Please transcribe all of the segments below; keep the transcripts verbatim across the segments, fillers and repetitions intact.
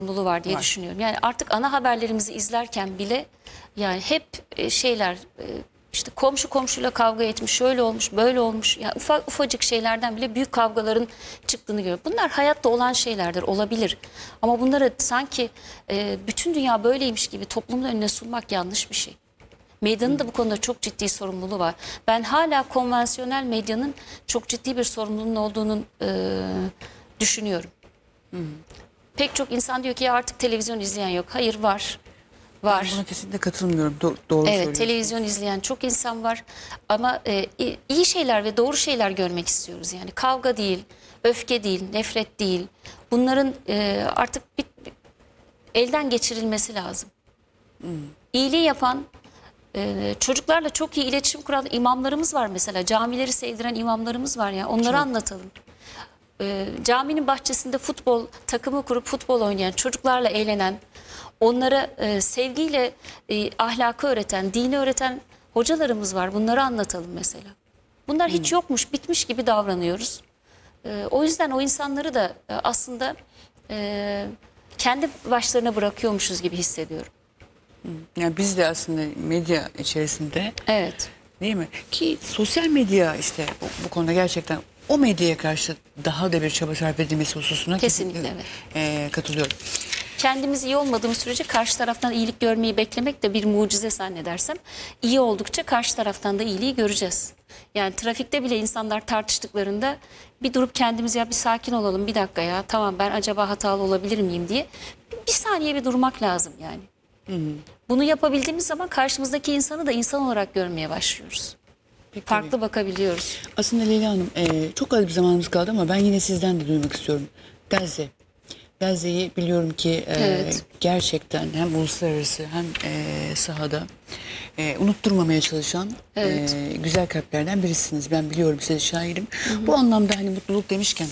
sorumluluğu var diye Var. düşünüyorum. Yani artık ana haberlerimizi izlerken bile yani hep e, şeyler e, işte komşu komşuyla kavga etmiş, şöyle olmuş, böyle olmuş. Yani ufak ufacık şeylerden bile büyük kavgaların çıktığını görüyorum. Bunlar hayatta olan şeylerdir, olabilir. Ama bunları sanki e, bütün dünya böyleymiş gibi toplumun önüne sunmak yanlış bir şey. Medyanın da bu konuda çok ciddi sorumluluğu var. Ben hala konvansiyonel medyanın çok ciddi bir sorumluluğunun olduğunu e, düşünüyorum. Hı. Pek çok insan diyor ki ya artık televizyon izleyen yok. Hayır, var. Var. Ben buna kesinlikle katılmıyorum. Do- doğru Evet, söylüyorsun. televizyon izleyen çok insan var. Ama e, iyi şeyler ve doğru şeyler görmek istiyoruz. Yani kavga değil, öfke değil, nefret değil. Bunların e, artık bir, elden geçirilmesi lazım. Hmm. İyiliği yapan, e, çocuklarla çok iyi iletişim kuran imamlarımız var mesela. Camileri sevdiren imamlarımız var ya. Onları Çok. anlatalım. E, caminin bahçesinde futbol takımı kurup futbol oynayan, çocuklarla eğlenen, onlara e, sevgiyle e, ahlakı öğreten, dini öğreten hocalarımız var. Bunları anlatalım mesela. Bunlar Hmm. hiç yokmuş, bitmiş gibi davranıyoruz. E, o yüzden o insanları da e, aslında e, kendi başlarına bırakıyormuşuz gibi hissediyorum. Yani biz de aslında medya içerisinde, Evet. değil mi? Ki sosyal medya işte bu, bu konuda gerçekten o medyaya karşı daha da bir çaba sarf edilmesi hususuna Kesinlikle, evet. e, katılıyorum. Kendimiz iyi olmadığımız sürece karşı taraftan iyilik görmeyi beklemek de bir mucize zannedersem. İyi oldukça karşı taraftan da iyiliği göreceğiz. Yani trafikte bile insanlar tartıştıklarında bir durup kendimiz ya bir sakin olalım, bir dakika ya tamam ben acaba hatalı olabilir miyim diye bir saniye bir durmak lazım yani. Hı hı. Bunu yapabildiğimiz zaman karşımızdaki insanı da insan olarak görmeye başlıyoruz. Peki, Farklı tabii. bakabiliyoruz. Aslında Leyla Hanım e, çok az bir zamanımız kaldı ama ben yine sizden de duymak istiyorum. Gazze. Gazze'yi biliyorum ki e, Evet. gerçekten hem uluslararası hem e, sahada e, unutturmamaya çalışan Evet. e, güzel kalplerden birisiniz. Ben biliyorum, size şahidim. Hı hı. Bu anlamda hani mutluluk demişken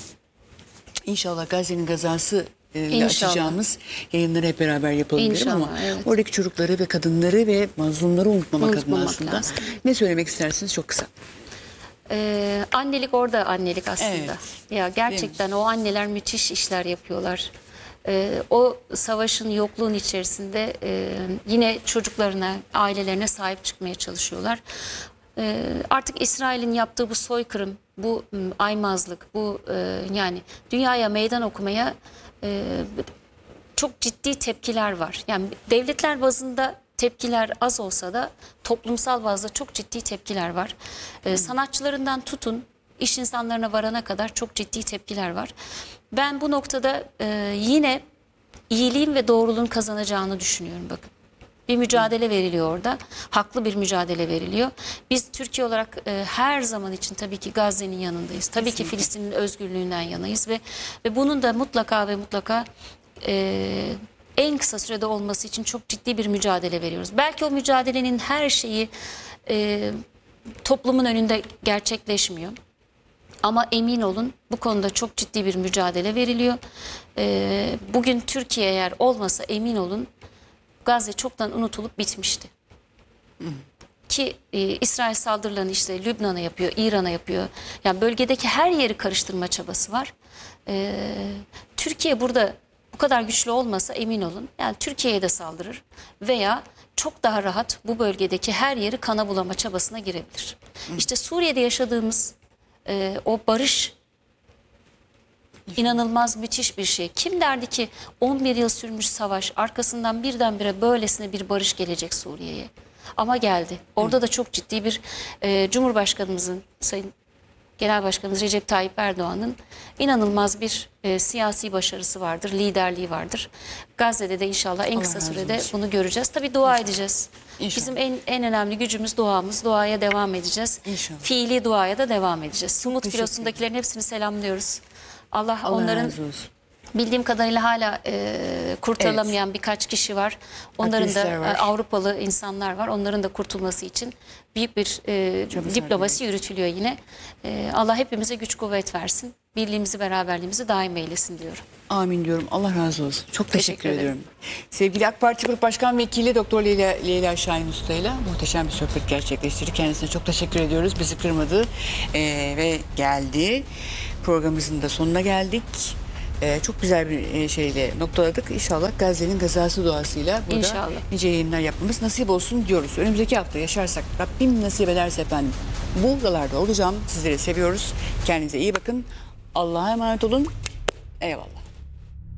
inşallah Gazze'nin gazası e, ile İnşallah. açacağımız yayınları hep beraber yapalım derim İnşallah, ama evet. oradaki çocukları ve kadınları ve mazlumları unutmamak, Unutmamak adına aslında lazım. ne söylemek istersiniz çok kısa? Ee, annelik orada annelik aslında. Evet. Ya gerçekten o anneler müthiş işler yapıyorlar. Ee, o savaşın yokluğun içerisinde e, yine çocuklarına, ailelerine sahip çıkmaya çalışıyorlar. Ee, artık İsrail'in yaptığı bu soykırım, bu m, aymazlık, bu e, yani dünyaya meydan okumaya e, çok ciddi tepkiler var. Yani devletler bazında tepkiler az olsa da toplumsal bazda çok ciddi tepkiler var. Ee, sanatçılarından tutun iş insanlarına varana kadar çok ciddi tepkiler var. Ben bu noktada e, yine iyiliğin ve doğruluğun kazanacağını düşünüyorum bakın. Bir mücadele veriliyor orada. Haklı bir mücadele veriliyor. Biz Türkiye olarak e, her zaman için tabii ki Gazze'nin yanındayız. Tabii Kesinlikle. ki Filistin'in özgürlüğünden yanayız ve ve bunun da mutlaka ve mutlaka e, en kısa sürede olması için çok ciddi bir mücadele veriyoruz. Belki o mücadelenin her şeyi e, toplumun önünde gerçekleşmiyor. Ama emin olun bu konuda çok ciddi bir mücadele veriliyor. E, bugün Türkiye eğer olmasa emin olun Gazze çoktan unutulup bitmişti. Hı. Ki e, İsrail saldırılarını işte Lübnan'a yapıyor, İran'a yapıyor. Yani bölgedeki her yeri karıştırma çabası var. E, Türkiye burada bu kadar güçlü olmasa emin olun. Yani Türkiye'ye de saldırır veya çok daha rahat bu bölgedeki her yeri kana bulama çabasına girebilir. Hı. İşte Suriye'de yaşadığımız e, o barış İnanılmaz müthiş bir şey. Kim derdi ki on bir yıl sürmüş savaş arkasından birdenbire böylesine bir barış gelecek Suriye'ye? Ama geldi. Orada Hı. da çok ciddi bir e, Cumhurbaşkanımızın, Sayın Genel Başkanımız Recep Tayyip Erdoğan'ın inanılmaz bir e, siyasi başarısı vardır, liderliği vardır. Gazze'de de inşallah en Allah kısa razı sürede olsun. bunu göreceğiz. Tabii dua İnşallah. edeceğiz. İnşallah. Bizim en en önemli gücümüz duamız. Duaya devam edeceğiz. İnşallah. Fiili duaya da devam edeceğiz. Sumut Teşekkür filosundakilerin hepsini selamlıyoruz. Allah, Allah onların razı olsun. bildiğim kadarıyla hala e, kurtarılamayan evet. birkaç kişi var. Onların da var. Avrupalı insanlar var. Onların da kurtulması için büyük bir e, diplomasi yürütülüyor yine. E, Allah hepimize güç kuvvet versin. Birliğimizi, beraberliğimizi daim eylesin diyorum. Amin diyorum. Allah razı olsun. Çok teşekkür, Teşekkür ediyorum. Sevgili AK Parti Grup Başkan Vekili Doktor Leyla, Leyla Şahin Usta ile muhteşem bir sohbet gerçekleştirdik. Kendisine çok teşekkür ediyoruz. Bizi kırmadı ee, ve geldi. Programımızın da sonuna geldik. Ee, çok güzel bir e, şeyle noktaladık. İnşallah Gazze'nin gazası duasıyla burada İnşallah. nice yayınlar yapmamız nasip olsun diyoruz. Önümüzdeki hafta yaşarsak Rabbim nasip ederse efendim buralarda olacağım. Sizleri seviyoruz. Kendinize iyi bakın. Allah'a emanet olun. Eyvallah.